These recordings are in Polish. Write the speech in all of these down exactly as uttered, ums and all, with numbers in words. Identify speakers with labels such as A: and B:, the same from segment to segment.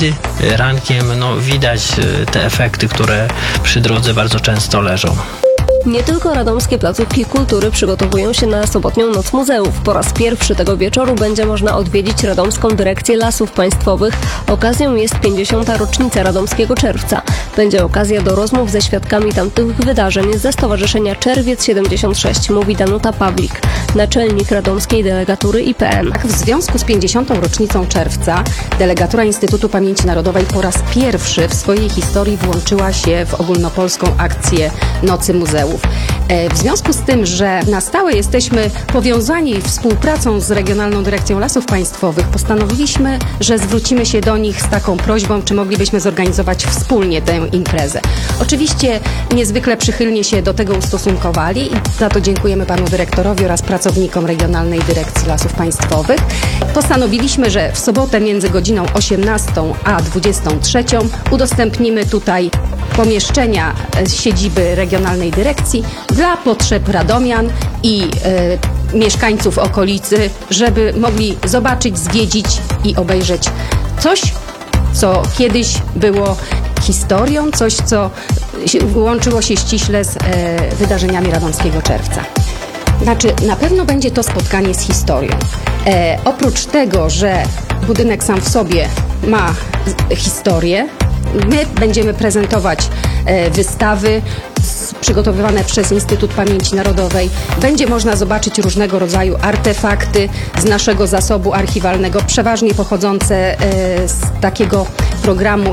A: kiedy rankiem no, widać te efekty, które przy drodze bardzo często leżą.
B: Nie tylko radomskie placówki kultury przygotowują się na sobotnią Noc Muzeów. Po raz pierwszy tego wieczoru będzie można odwiedzić Radomską Dyrekcję Lasów Państwowych. Okazją jest pięćdziesiąta rocznica Radomskiego Czerwca. Będzie okazja do rozmów ze świadkami tamtych wydarzeń ze Stowarzyszenia Czerwiec siedemdziesiąt sześć, mówi Danuta Pawlik, naczelnik radomskiej delegatury I P N.
C: W związku z pięćdziesiątą rocznicą Czerwca delegatura Instytutu Pamięci Narodowej po raz pierwszy w swojej historii włączyła się w ogólnopolską akcję Nocy Muzeów. W związku z tym, że na stałe jesteśmy powiązani współpracą z Regionalną Dyrekcją Lasów Państwowych, postanowiliśmy, że zwrócimy się do nich z taką prośbą, czy moglibyśmy zorganizować wspólnie tę imprezę. Oczywiście niezwykle przychylnie się do tego ustosunkowali i za to dziękujemy panu dyrektorowi oraz pracownikom Regionalnej Dyrekcji Lasów Państwowych. Postanowiliśmy, że w sobotę między godziną osiemnastą a dwudziestą trzecią udostępnimy tutaj pomieszczenia siedziby Regionalnej Dyrekcji dla potrzeb radomian i e, mieszkańców okolicy, żeby mogli zobaczyć, zwiedzić i obejrzeć coś, co kiedyś było historią, coś, co łączyło się ściśle z e, wydarzeniami Radomskiego Czerwca. Znaczy, na pewno będzie to spotkanie z historią. E, oprócz tego, że budynek sam w sobie ma historię, my będziemy prezentować e, wystawy z, przygotowywane przez Instytut Pamięci Narodowej. Będzie można zobaczyć różnego rodzaju artefakty z naszego zasobu archiwalnego, przeważnie pochodzące e, z takiego programu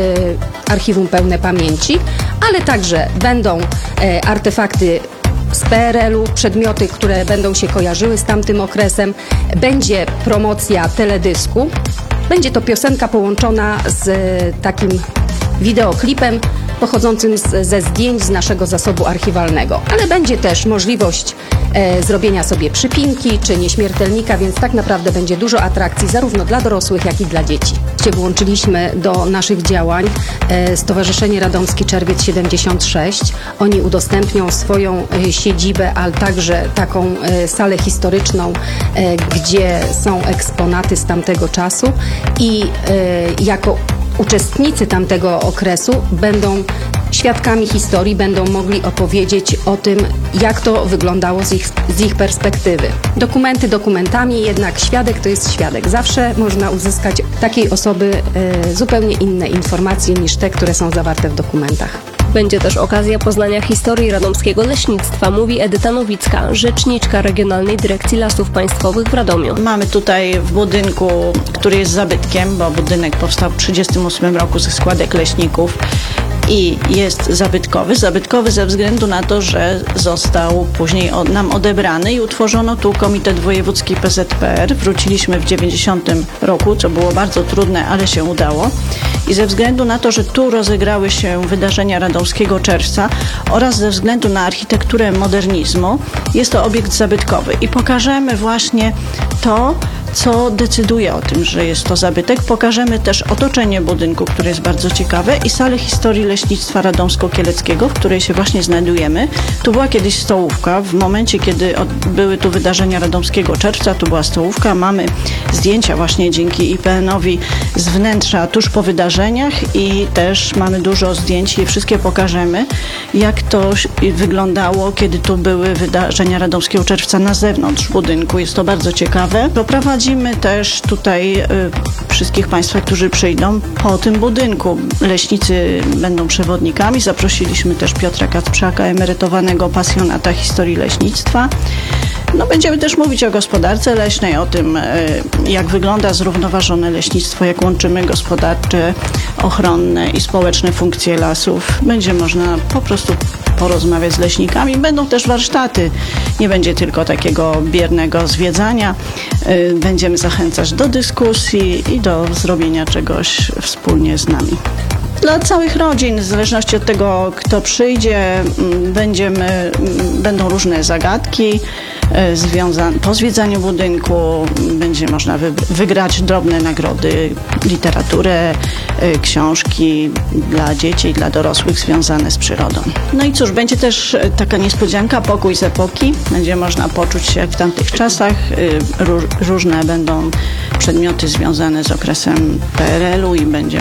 C: e, Archiwum Pełne Pamięci, ale także będą e, artefakty z P R L-u, przedmioty, które będą się kojarzyły z tamtym okresem. Będzie promocja teledysku. Będzie to piosenka połączona z takim wideoklipem pochodzącym z, ze zdjęć z naszego zasobu archiwalnego. Ale będzie też możliwość e, zrobienia sobie przypinki czy nieśmiertelnika, więc tak naprawdę będzie dużo atrakcji zarówno dla dorosłych, jak i dla dzieci. Włączyliśmy do naszych działań e, Stowarzyszenie Radomski Czerwiec siedemdziesiąt sześć. Oni udostępnią swoją e, siedzibę, ale także taką e, salę historyczną, e, gdzie są eksponaty z tamtego czasu i e, jako uczestnicy tamtego okresu będą świadkami historii, będą mogli opowiedzieć o tym, jak to wyglądało z ich, z ich perspektywy. Dokumenty dokumentami, jednak świadek to jest świadek. Zawsze można uzyskać takiej osoby e, zupełnie inne informacje niż te, które są zawarte w dokumentach.
B: Będzie też okazja poznania historii radomskiego leśnictwa, mówi Edyta Nowicka, rzeczniczka Regionalnej Dyrekcji Lasów Państwowych w Radomiu.
D: Mamy tutaj w budynku, który jest zabytkiem, bo budynek powstał w tysiąc dziewięćset trzydziestym ósmym roku ze składek leśników i jest zabytkowy. Zabytkowy ze względu na to, że został później od, nam odebrany i utworzono tu Komitet Wojewódzki P Z P R. Wróciliśmy w dziewięćdziesiątym roku, co było bardzo trudne, ale się udało. I ze względu na to, że tu rozegrały się wydarzenia Radomskiego Czerwca oraz ze względu na architekturę modernizmu, jest to obiekt zabytkowy. I pokażemy właśnie to, co decyduje o tym, że jest to zabytek. Pokażemy też otoczenie budynku, które jest bardzo ciekawe i salę historii leśnictwa radomsko-kieleckiego, w której się właśnie znajdujemy. Tu była kiedyś stołówka. W momencie, kiedy były tu wydarzenia Radomskiego Czerwca, tu była stołówka. Mamy zdjęcia właśnie dzięki I P N-owi z wnętrza tuż po wydarzeniach i też mamy dużo zdjęć i wszystkie pokażemy, jak to wyglądało, kiedy tu były wydarzenia Radomskiego Czerwca na zewnątrz budynku. Jest to bardzo ciekawe. Poprowadzimy też tutaj y, wszystkich Państwa, którzy przyjdą po tym budynku. Leśnicy będą przewodnikami. Zaprosiliśmy też Piotra Kacprzaka, emerytowanego pasjonata historii leśnictwa. No, będziemy też mówić o gospodarce leśnej, o tym, jak wygląda zrównoważone leśnictwo, jak łączymy gospodarcze, ochronne i społeczne funkcje lasów. Będzie można po prostu porozmawiać z leśnikami. Będą też warsztaty. Nie będzie tylko takiego biernego zwiedzania. Będziemy zachęcać do dyskusji i do zrobienia czegoś wspólnie z nami. Dla całych rodzin, w zależności od tego, kto przyjdzie, będziemy, będą różne zagadki związane. Po zwiedzaniu budynku będzie można wy, wygrać drobne nagrody, literaturę, książki dla dzieci i dla dorosłych związane z przyrodą. No i cóż, będzie też taka niespodzianka, pokój z epoki. Będzie można poczuć się jak w tamtych czasach. Róż, różne będą przedmioty związane z okresem P R L-u i będzie